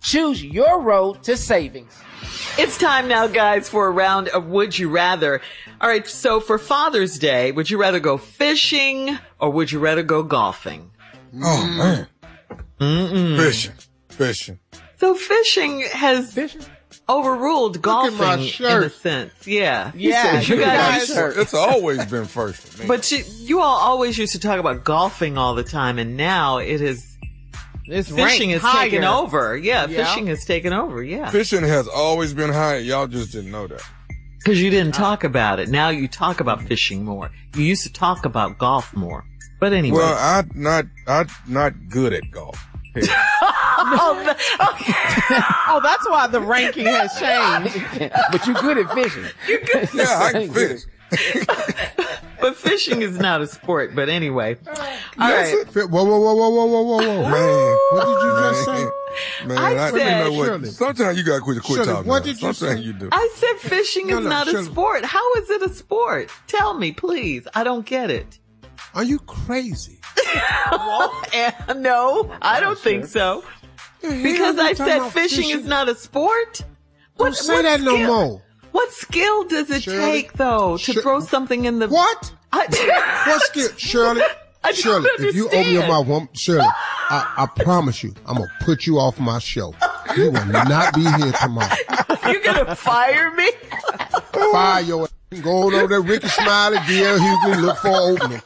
Choose your road to savings. It's time now, guys, for a round of Would You Rather. All right, so for Father's Day, would you rather go fishing or would you rather go golfing? Oh, man. Fishing. So fishing has overruled golfing in a sense. Yeah. Yeah, you guys. It's always been first for me. But you all always used to talk about golfing all the time, and now fishing has taken over. Yeah, fishing has taken over. Yeah. Fishing has always been high. Y'all just didn't know that. Because you didn't talk about it. Now you talk about fishing more. You used to talk about golf more. But anyway. Well, I'm not good at golf. Oh, that's why the ranking has changed. But you're good at fishing. Yeah, I can fish. But fishing is not a sport. But anyway. All right. Whoa. Man, what did you just say? Man, I said, you know what? Shirley. Sometimes you gotta quit Shirley, talking. what did you Sometimes say? you do. I said fishing is not a Shirley. sport. How is it a sport? Tell me, please. I don't get it. Are you crazy? No, I don't think so. Because I said fishing is not a sport? Don't say that no more. What skill does it Shirley? take, though, to throw something in the... What? What skill? Shirley, I don't Shirley, if you open your understand. mouth, Shirley, I promise you, I'm going to put you off my show. You will not be here tomorrow. You're going to fire me? Fire your ass. Go on over there, Ricky Smiley, D.L. Hughley, look for an opening.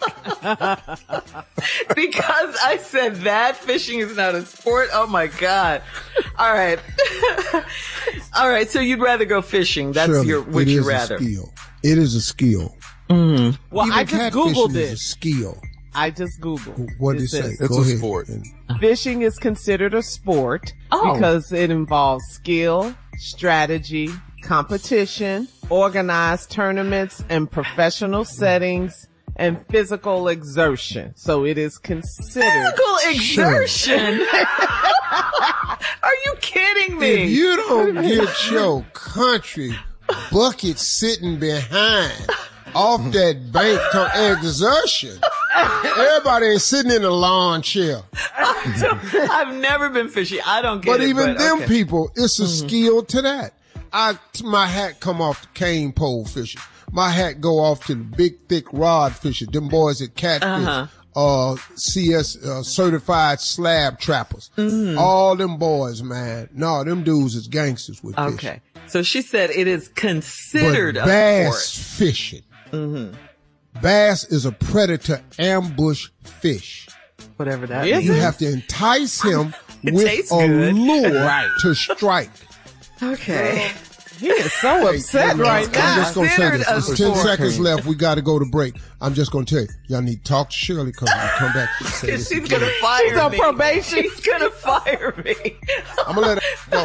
Because I said that fishing is not a sport? Oh, my God. All right. All right, so you'd rather go fishing. That's Shirley, your would you rather. It is a skill. Well, Even I just catfishing Googled is a it. skill. I just Googled. What did it say? says, It's Go a ahead. sport. Fishing is considered a sport because it involves skill, strategy, competition, organized tournaments and professional settings, and physical exertion. So it is considered. Physical exertion? Are you kidding me? If you don't get your country bucket sitting behind off that bank to exertion, everybody ain't sitting in a lawn chair. I've never been fishing. I don't get But it. even them okay. people, it's a skill to that. My hat come off the cane pole fishing. My hat go off to the big, thick rod fishing. Them boys at Catfish, CS, certified slab trappers. All them boys, man. No, them dudes is gangsters with fishing. Okay. So she said it is considered But a bass sport. fishing. Bass is a predator ambush fish. Whatever that Is means. You have to entice him It with tastes a good. lure to strike. Okay. He is so upset right I'm now. just going to say Considered this. a With 10 sport. seconds left. We got to go to break. I'm just going to tell you. Y'all need to talk to Shirley because when we come back, she'll say this She's again. gonna fire She's on me. probation. She's gonna fire me. I'm going to let her go.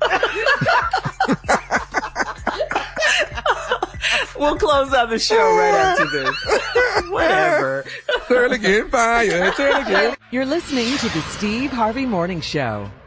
We'll close out the show right after this. Whatever. Turn again, fire. Turn again. You're listening to the Steve Harvey Morning Show.